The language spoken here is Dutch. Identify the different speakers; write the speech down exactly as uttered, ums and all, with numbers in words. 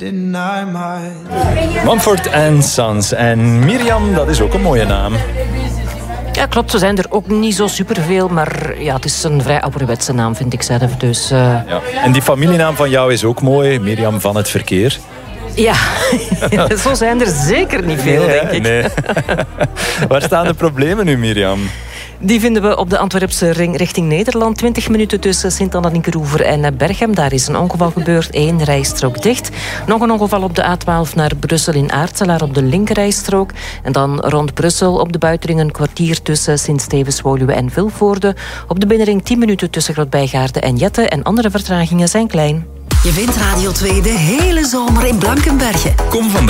Speaker 1: Mumford and Sons. En Mirjam, dat is ook een mooie naam.
Speaker 2: Ja, klopt. Ze zijn er ook niet zo superveel. Maar ja, het is een vrij ouderwetse naam, vind ik zelf. Dus, uh...
Speaker 1: ja. En die familienaam van jou is ook mooi. Mirjam van het Verkeer.
Speaker 2: Ja, zo zijn er zeker niet veel,
Speaker 1: nee,
Speaker 2: denk ik.
Speaker 1: Nee. Waar staan de problemen nu, Mirjam?
Speaker 2: Die vinden we op de Antwerpse ring richting Nederland. twintig minuten tussen Sint-Anna-Linkeroever en Berchem. Daar is een ongeval gebeurd, één rijstrook dicht. Nog een ongeval op de A twaalf naar Brussel in Aartselaar op de linkerrijstrook. En dan rond Brussel op de buitenring een kwartier tussen Sint-Stevens-Woluwe en Vilvoorde. Op de binnenring tien minuten tussen Grootbijgaarde en Jette. En andere vertragingen zijn klein.
Speaker 3: Je vindt Radio twee de hele zomer in Blankenberge.
Speaker 4: Kom vandaag